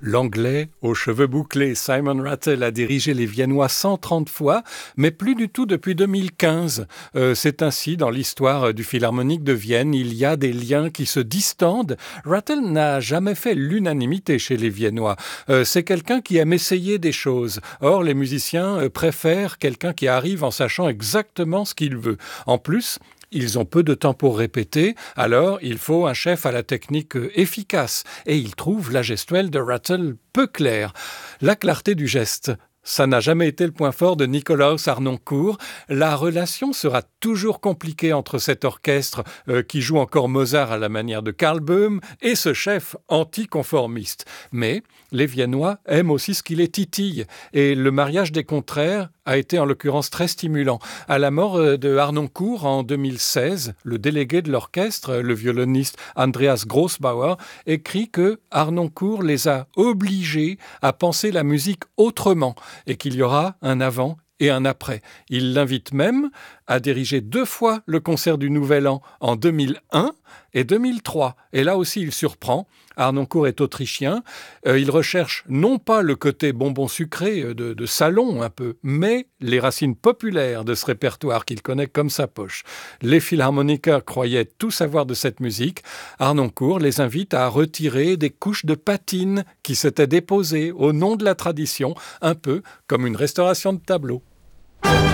L'Anglais aux cheveux bouclés, Simon Rattle a dirigé les Viennois 130 fois, mais plus du tout depuis 2015. C'est ainsi dans l'histoire du Philharmonique de Vienne, il y a des liens qui se distendent. Rattle n'a jamais fait l'unanimité chez les Viennois. C'est quelqu'un qui aime essayer des choses. Or, les musiciens préfèrent quelqu'un qui arrive en sachant exactement ce qu'il veut. En plus, ils ont peu de temps pour répéter, alors il faut un chef à la technique efficace. Et il trouve la gestuelle de Rattle peu claire. La clarté du geste, ça n'a jamais été le point fort de Nikolaus Harnoncourt. La relation sera toujours compliquée entre cet orchestre qui joue encore Mozart à la manière de Karl Böhm et ce chef anticonformiste. Mais les Viennois aiment aussi ce qui les titille. Et le mariage des contraires a été en l'occurrence très stimulant. À la mort de Harnoncourt en 2016, le délégué de l'orchestre, le violoniste Andreas Grossbauer, écrit que Harnoncourt les a obligés à penser la musique autrement et qu'il y aura un avant et un après. Il l'invite même à diriger 2 fois le concert du Nouvel An en 2001 et 2003. Et là aussi, il surprend. Harnoncourt est autrichien. Il recherche non pas le côté bonbon sucré de salon un peu, mais les racines populaires de ce répertoire qu'il connaît comme sa poche. Les philharmoniqueurs croyaient tout savoir de cette musique. Harnoncourt les invite à retirer des couches de patine qui s'étaient déposées au nom de la tradition, un peu comme une restauration de tableau.